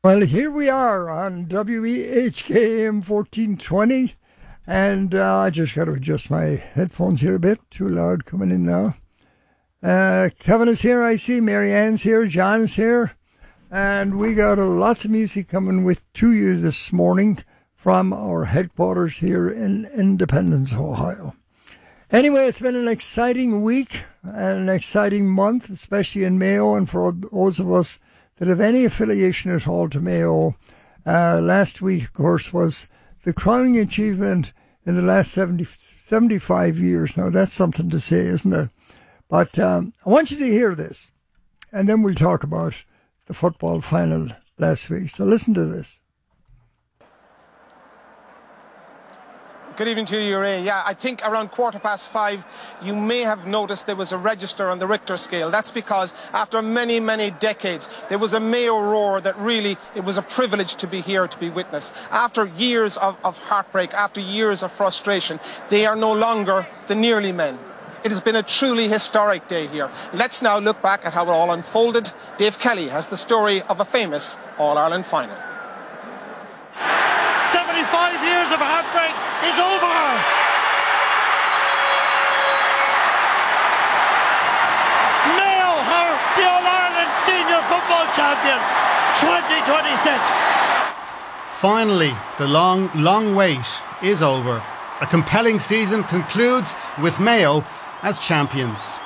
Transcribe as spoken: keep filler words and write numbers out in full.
Well, here we are on W E H K A M fourteen twenty, and uh, I just got to adjust my headphones here a bit. Too loud coming in now. Uh, Kevin is here, I see. Mary Ann's here. John's here. And we got uh, lots of music coming with to you this morning from our headquarters here in Independence, Ohio. Anyway, it's been an exciting week and an exciting month, especially in Mayo, and for those of us that have any affiliation at all to Mayo. Uh, last week, of course, was the crowning achievement in the last seventy, seventy-five years. Now, that's something to say, isn't it? But um, I want you to hear this, and then we'll talk about the football final last week. So listen to this. Good evening to you, Ray. Yeah, I think around quarter past five, you may have noticed there was a register on the Richter scale. That's because after many, many decades, there was a Mayo roar that really, it was a privilege to be here, to be witnessed. After years of, of heartbreak, after years of frustration, they are no longer the nearly men. It has been a truly historic day here. Let's now look back at how it all unfolded. Dave Kelly has the story of a famous All-Ireland final. seventy-five years of heartbreak is over. Mayo are the All-Ireland Senior Football Champions twenty twenty-six. Finally, the long, long wait is over. A compelling season concludes with Mayo as champions.